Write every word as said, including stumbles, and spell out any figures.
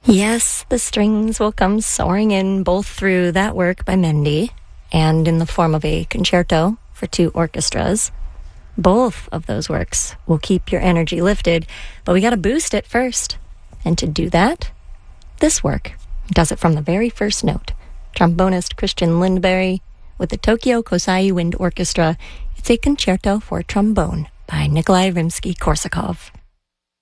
Yes, the strings will come soaring in both through that work by Mendy and in the form of a concerto for two orchestras. Both of those works will keep your energy lifted, but we got to boost it first. And to do that, this work does it from the very first note. Trombonist Christian Lindberg with the Tokyo Kosai Wind Orchestra. It's a concerto for trombone by Nikolai Rimsky-Korsakov.